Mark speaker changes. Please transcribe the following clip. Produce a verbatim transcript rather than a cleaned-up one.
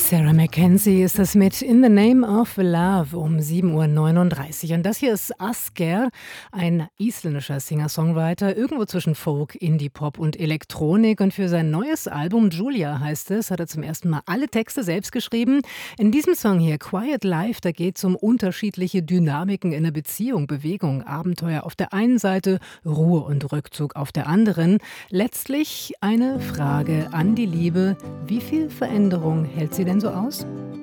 Speaker 1: Sarah Mackenzie ist das mit In the Name of Love um sieben Uhr neununddreißig. Und das hier ist Asger, ein isländischer Singer-Songwriter, irgendwo zwischen Folk, Indie-Pop und Elektronik. Und für sein neues Album Julia heißt es, hat er zum ersten Mal alle Texte selbst geschrieben. In diesem Song hier, Quiet Life, da geht es um unterschiedliche Dynamiken in der Beziehung, Bewegung, Abenteuer auf der einen Seite, Ruhe und Rückzug auf der anderen. Letztlich eine Frage an die Liebe: Wie viel Veränderung hält sie denn so aus?